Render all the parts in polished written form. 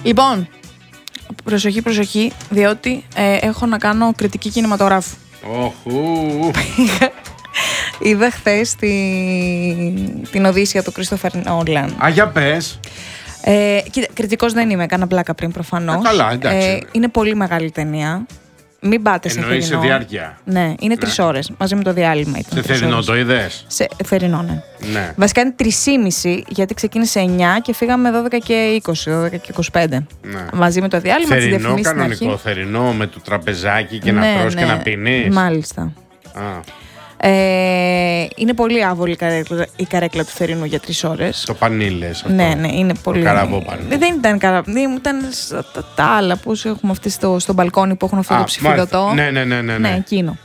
Λοιπόν, προσοχή, διότι έχω να κάνω κριτική κινηματογράφου. Είδα χθες την Οδύσσεια του Κρίστοφερ Νόλαν. Για πες. Κοίτα, κριτικός δεν είμαι, έκανα πλάκα πριν προφανώς. Καλά, εντάξει. Είναι πολύ μεγάλη ταινία. Μην πάτε σε θερινό. Εννοείς σε διάρκεια. Ναι, είναι 3 ώρες. Μαζί με το διάλειμμα ήταν. Σε θερινό το είδες? Σε θερινό, Ναι. Βασικά είναι 3,5 γιατί ξεκίνησε 9 και φύγαμε 12 και 20, 12 και 25. Ναι. Μαζί με το διάλειμμα, τις Θερινό, διαφημίσεις στην κανονικό αρχή. θερινό με το τραπεζάκι και να τρως και να πίνεις. Μάλιστα. Είναι πολύ άβολη η καρέκλα του θερινού για 3 ώρες. Το πανίλες αυτό. Ναι, είναι πολύ. Το καραβόπανί. Δεν ήταν καραβόπανί, ήταν τα άλλα που έχουμε αυτή στο μπαλκόνι που έχουν αυτό το ψηφιδωτό. Ναι, εκείνο.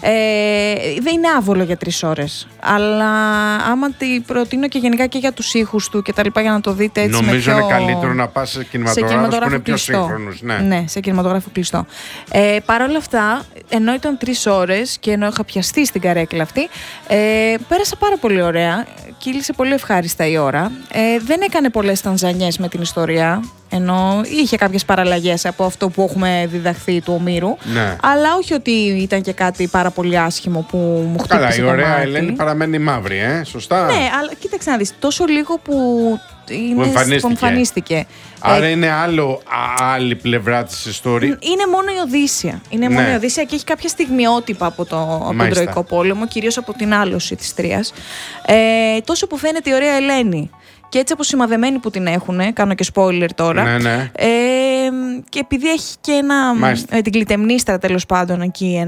Δεν είναι άβολο για 3 ώρες. Αλλά άμα τη προτείνω και γενικά και για τους ήχους του και τα λοιπά για να το δείτε έτσι. Νομίζω είναι καλύτερο να πας σε κινηματογράφους που είναι πιο σύγχρονους. Ναι, σε κινηματογράφο κλειστό. Παρ' όλα αυτά, ενώ ήταν 3 ώρες και ενώ είχα πιαστεί στην καρέκλα αυτή, πέρασα πάρα πολύ ωραία. Κύλησε πολύ ευχάριστα η ώρα. Δεν έκανε πολλές τανζανιές με την ιστορία, ενώ είχε κάποιες παραλλαγές από αυτό που έχουμε διδαχθεί του Ομήρου. Ναι. Αλλά όχι ότι ήταν και κάτι πάρα πολύ άσχημο που μου χτύπησε. Καλά, η ωραία μάτι. Ελένη παραμένει μαύρη, σωστά. Ναι, αλλά κοίταξε να δεις, τόσο λίγο που εμφανίστηκε. Άρα είναι άλλη πλευρά της ιστορίας. Είναι μόνο η Οδύσσεια. Μόνο η Οδύσσεια και έχει κάποια στιγμιότυπα από τον Τροϊκό Πόλεμο, κυρίως από την άλωση της Τρίας. Τόσο που φαίνεται η ωραία Ελένη. Και έτσι αποσημαδεμένη που την έχουν, κάνω και spoiler τώρα. Ναι. Και επειδή έχει και την Κλητεμνίστρα τέλος πάντων εκεί,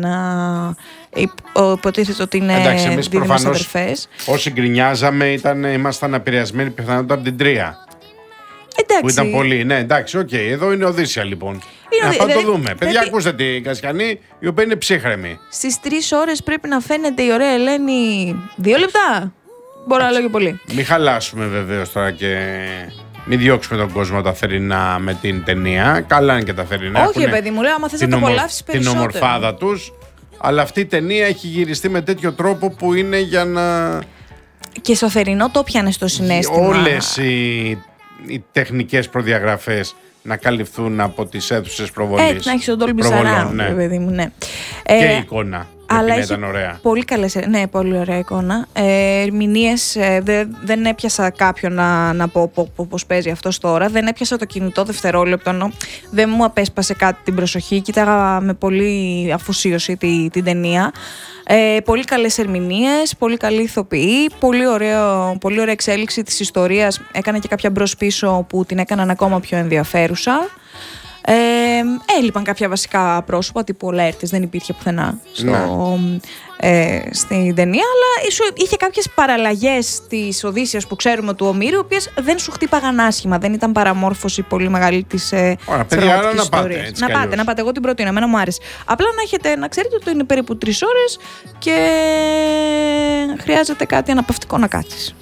υποτίθεται ότι είναι δίδυμες αδερφές. Όσοι γκρινιάζαμε ήμασταν επηρεασμένοι πιθανότητα από την Τρία. Εντάξει. Που ήταν πολύ. Ναι, εντάξει, οκ. Εδώ είναι Οδύσσια λοιπόν. Να πάμε το δούμε. Παιδιά, ακούστε την Κασιανή, η οποία είναι ψύχρεμη. Στις 3 ώρες πρέπει να φαίνεται η ωραία Ελένη 2 λεπτά. Μπορώ να λέω και πολύ. Μην χαλάσουμε βεβαίως τώρα και μην διώξουμε τον κόσμο τα θερινά με την ταινία. Καλά είναι και τα θερινά. Όχι, παιδί μου, λέω, άμα θες να το απολαύσεις περισσότερο. Την ομορφάδα τους. Αλλά αυτή η ταινία έχει γυριστεί με τέτοιο τρόπο που είναι για να. Και στο θερινό το πιάνε στο συναίσθημα. Όλες οι τεχνικές προδιαγραφές να καλυφθούν από τις αίθουσες προβολής. Έτσι, να έχεις τον Dolby Surround, παιδί μου, ναι. Και η εικόνα. Αλλά ήταν ωραία. Πολύ καλές, ναι, πολύ ωραία εικόνα. Ερμηνείες, δεν έπιασα κάποιον να πω πώς παίζει αυτός τώρα. Δεν έπιασα το κινητό δευτερόλεπτο. Δεν μου απέσπασε κάτι την προσοχή. Κοίταγα με πολύ αφοσίωση την ταινία. Πολύ καλές ερμηνείες, πολύ καλή ηθοποιή, πολύ ωραία εξέλιξη της ιστορίας. Έκανε και κάποια μπρος πίσω που την έκαναν ακόμα πιο ενδιαφέρουσα. Έλειπαν κάποια βασικά πρόσωπα τύπου ο Λαέρτης, δεν υπήρχε πουθενά στην ταινία, αλλά είχε κάποιες παραλλαγές της Οδύσσειας που ξέρουμε του Ομήρου, οι οποίες δεν σου χτύπαγαν άσχημα, δεν ήταν παραμόρφωση πολύ μεγάλη της πραγματικής ιστορίας. Να πάτε, εγώ την προτείνω, εμένα μου άρεσε. Απλά να ξέρετε ότι είναι περίπου 3 ώρες και χρειάζεται κάτι αναπαυτικό να κάτσεις.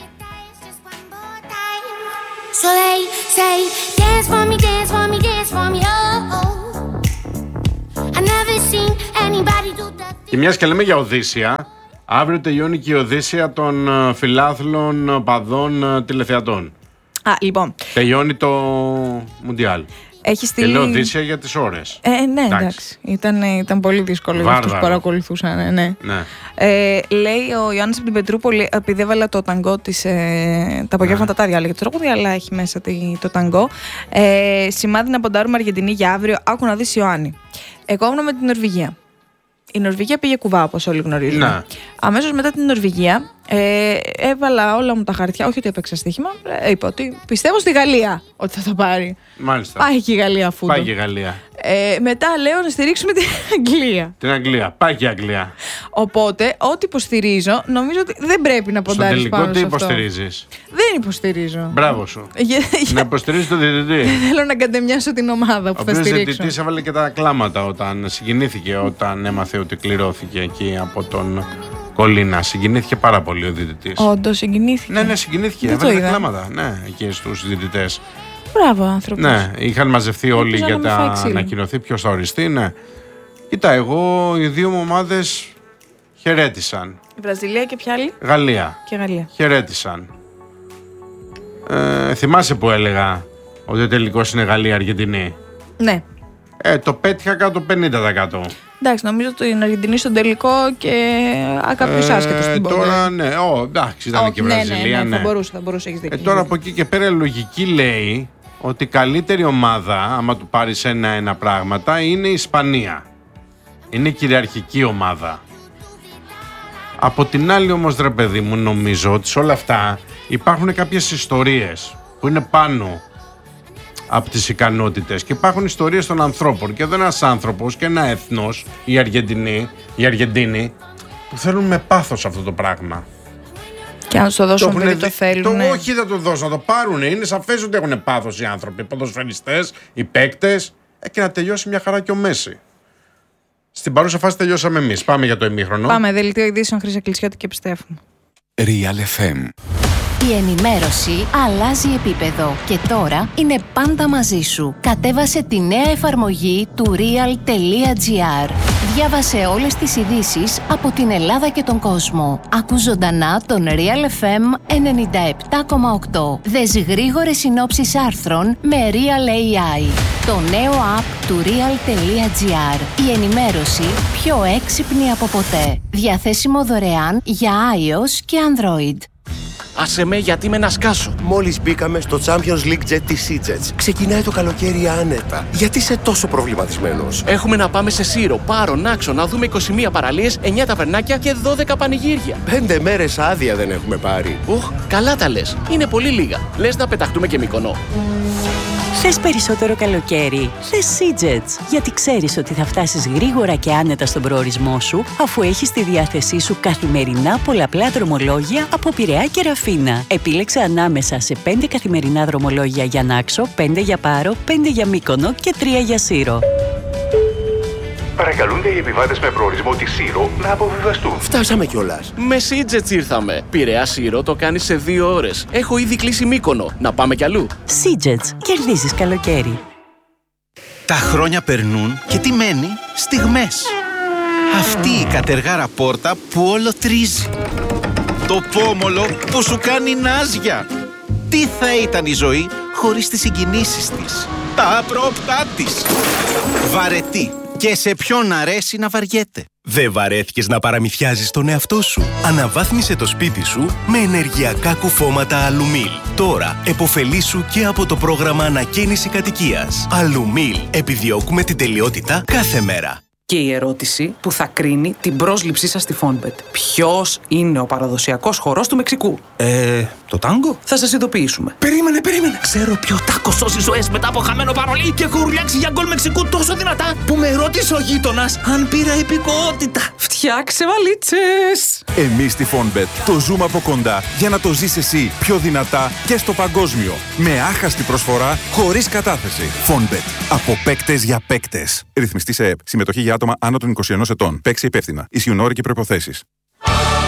So they say, dance for me, dance for me, dance for me, oh, oh. I never seen anybody do that. Και μιας και λέμε για Οδύσσια, αύριο τελειώνει και η Οδύσσια των φιλάθλων παδών τηλεθεατών. Λοιπόν. Τελειώνει το Μουντιάλ. Έχει στείλει. Και λέω Οδύσσια για τις ώρες. Ναι, εντάξει. Ήταν πολύ δύσκολο για αυτούς που παρακολουθούσαν. Ναι. Λέει ο Ιωάννης από την Πετρούπολη, επειδή έβαλα το ταγκό της. Τα απογεύματα τα διάλεγε το τραγούδι, αλλά έχει μέσα το ταγκό. Σημάδι να ποντάρουμε Αργεντινή για αύριο. Άκου να δεις, Ιωάννη. Εγώ ήμουν με την Νορβηγία. Η Νορβηγία πήγε κουβά, όπως όλοι γνωρίζουμε. Αμέσως μετά την Νορβηγία έβαλα όλα μου τα χαρτιά. Όχι ότι έπαιξα στοίχημα. Είπα ότι πιστεύω στη Γαλλία ότι θα το πάρει. Μάλιστα. Πάει και η Γαλλία αφού. Πάει και η Γαλλία. Μετά λέω να στηρίξουμε την Αγγλία. Την Αγγλία. Πάει και η Αγγλία. Οπότε, ό,τι υποστηρίζω, νομίζω ότι δεν πρέπει να ποντάρεις πάνω σε αυτό. Τι υποστηρίζεις? Δεν υποστηρίζω. Μπράβο σου. Να υποστηρίζεις τον διαιτητή. Θέλω να κατεμοιάσω την ομάδα που θα στηρίξω. Ο διαιτητής έβαλε και τα κλάματα όταν συγκινήθηκε, όταν έμαθε ότι κληρώθηκε εκεί από τον Κολίνα. Συγκινήθηκε πάρα πολύ ο διαιτητής. Όντως συγκινήθηκε. Ναι, συγκινήθηκε. Έβαλε κλάματα. Ναι, εκεί στους διαιτητές. Μπράβο, άνθρωπος. Ναι, είχαν μαζευτεί όλοι για να ανακοινωθεί ποιος θα οριστεί. Ναι. Κοίτα, οι δύο μου ομάδες χαιρέτησαν. Η Βραζιλία και ποια άλλη? Γαλλία. Και Γαλλία. Χαιρέτησαν. Θυμάσαι που έλεγα Ότι ο τελικός είναι Γαλλία-Αργεντινή. Ναι. Το πέτυχα κάτω 50%. Εντάξει, νομίζω ότι είναι Αργεντινή στον τελικό και κάποιος άσχετος στην πορεία. Τώρα ναι, εντάξει, ήταν και η Βραζιλία. Ναι. Θα μπορούσε, έχεις δίκιο. Τώρα από εκεί και πέρα η λογική λέει ότι η καλύτερη ομάδα, άμα του πάρεις ένα πράγματα, είναι η Ισπανία. Είναι η κυριαρχική ομάδα. Από την άλλη όμως, ρε παιδί μου, νομίζω ότι σε όλα αυτά υπάρχουν κάποιες ιστορίες που είναι πάνω από τις ικανότητες και υπάρχουν ιστορίες των ανθρώπων και εδώ ένας άνθρωπος και ένα έθνος, οι Αργεντίνοι, που θέλουν με πάθος αυτό το πράγμα. Και αν το δώσουν επειδή το θέλουν. Όχι, δεν το δώσουν, να το πάρουν. Είναι σαφές ότι έχουν πάθος οι άνθρωποι, οι ποδοσφαιριστές, οι παίκτες, και να τελειώσει μια χαρά και ο Μέση. Στην παρούσα φάση τελειώσαμε εμείς. Πάμε για το ημίχρονο. Πάμε, δελτίο ειδήσεων Χρύσα Κλεισιώτη και επιστρέφουμε. Real FM. Η ενημέρωση αλλάζει επίπεδο και τώρα είναι πάντα μαζί σου. Κατέβασε τη νέα εφαρμογή του real.gr. Διάβασε όλες τις ειδήσεις από την Ελλάδα και τον κόσμο. Άκου ζωντανά τον Real FM 97,8. Δες γρήγορες συνόψεις άρθρων με Real AI. Το νέο app του real.gr. Η ενημέρωση πιο έξυπνη από ποτέ. Διαθέσιμο δωρεάν για iOS και Android. Άσε με, γιατί με να σκάσω. Μόλις μπήκαμε στο Champions League Jet της Seajets. Ξεκινάει το καλοκαίρι άνετα. Γιατί είσαι τόσο προβληματισμένος? Έχουμε να πάμε σε Σύρο, Πάρο, Νάξο, να δούμε 21 παραλίες, 9 ταβερνάκια και 12 πανηγύρια. 5 μέρες άδεια δεν έχουμε πάρει. Καλά τα λες. Είναι πολύ λίγα. Λες να πεταχτούμε και Μύκονο. Θες περισσότερο καλοκαίρι? Θες Seajets, γιατί ξέρεις ότι θα φτάσεις γρήγορα και άνετα στον προορισμό σου, αφού έχεις στη διάθεσή σου καθημερινά πολλαπλά δρομολόγια από Πειραιά και Ραφίνα. Επίλεξε ανάμεσα σε 5 καθημερινά δρομολόγια για Νάξο, 5 για Πάρο, 5 για Μύκονο και 3 για Σύρο. Παρακαλούνται οι επιβάτες με προορισμό τη Σύρο να αποβιβαστούν. Φτάσαμε κιόλας. Με Seajets ήρθαμε. Πειραιά Σύρο το κάνεις σε 2 ώρες. Έχω ήδη κλείσει Μύκονο. Να πάμε κι αλλού. Seajets. Κερδίζεις καλοκαίρι. Τα χρόνια περνούν και τι μένει? Στιγμές. Αυτή η κατεργάρα πόρτα που όλο τρίζει. Το πόμολο που σου κάνει νάζια. Τι θα ήταν η ζωή χωρίς τις συγκινήσεις της, τα απρόπτά της. Βαρετή. Και σε ποιον αρέσει να βαριέται. Δεν βαρέθηκες να παραμυθιάζεις τον εαυτό σου? Αναβάθμισε το σπίτι σου με ενεργειακά κουφώματα Αλουμίλ. Τώρα επωφελήσου και από το πρόγραμμα ανακαίνιση κατοικίας. Αλουμίλ. Επιδιώκουμε την τελειότητα κάθε μέρα. Και η ερώτηση που θα κρίνει την πρόσληψή σας στη Fonbet. Ποιος είναι ο παραδοσιακός χορός του Μεξικού? Το τάγκο? Θα σας ειδοποιήσουμε. Περίμενε. Ξέρω ποιο τάκο σώζει ζωές μετά από χαμένο παρολί και έχω ουρλιάξει για γκολ Μεξικού τόσο δυνατά που με ρώτησε ο γείτονας αν πήρα υπηκότητα. Φτιάξε βαλίτσες! Εμείς στη Fonbet το ζούμε από κοντά για να το ζεις εσύ πιο δυνατά και στο παγκόσμιο. Με άχαστη προσφορά, χωρίς κατάθεση. Fonbet. Από παίκτες για παίκτες. Ρυθμιστή σε ΕΕΠ. Συμμετοχή για άτομα άνω των 21 ετών. Παίξε υπεύθυνα. Ισχύουν όροι και προϋποθέσεις.